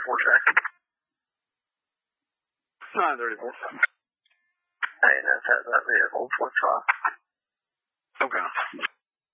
track. 934. ANS has that vehicle, 4 truck.